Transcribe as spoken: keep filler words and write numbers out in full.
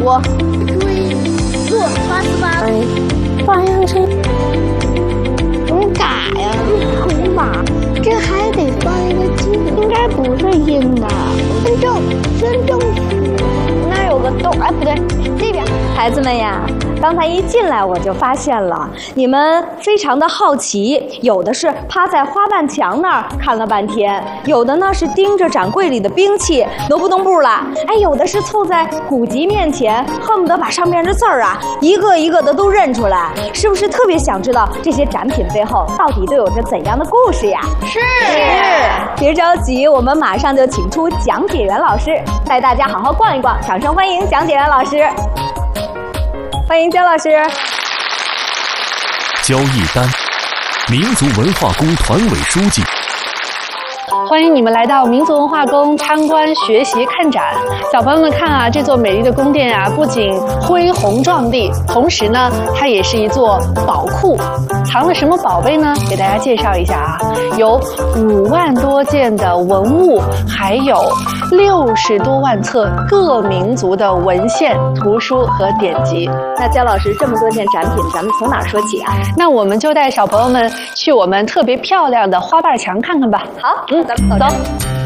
我追做八十八，八样车，怎么改呀？图嘛，这还得放一个金，应该不是阴的，真正真正那有个洞，哎，不对，这边。 孩子们呀，刚才一进来我就发现了，你们非常的好奇，有的是趴在花瓣墙那儿看了半天，有的呢是盯着展柜里的兵器挪不动步了，哎，有的是凑在古籍面前，恨不得把上面的字儿啊一个一个的都认出来，是不是特别想知道这些展品背后到底都有着怎样的故事呀？ 是。 别着急，我们马上就请出讲解员老师，带大家好好逛一逛，掌声欢迎讲解员老师。欢迎姜老师。 焦义丹，民族文化宫团委书记。 欢迎你们来到民族文化宫参观、学习、看展。小朋友们看啊，这座美丽的宫殿啊，不仅恢宏壮丽，同时呢，它也是一座宝库。藏了什么宝贝呢？给大家介绍一下啊，有五万多件的文物，还有六十多万册各民族的文献、图书和典籍。 那姜老师，这么多件展品，咱们从哪儿说起啊？ 那我们就带小朋友们去我们特别漂亮的花瓣墙看看吧。 好， 嗯， 走。 走。